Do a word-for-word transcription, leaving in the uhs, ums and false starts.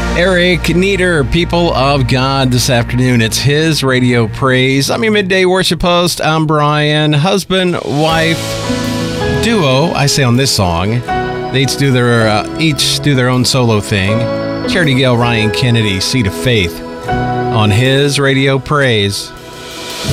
Eric Nieder, People of God, this afternoon. It's his radio praise. I'm your midday worship host. I'm Brian. Husband, wife, duo, I say on this song. They each do their, uh, each do their own solo thing. Charity Gale, Ryan Kennedy, Seed of Faith, on his radio praise.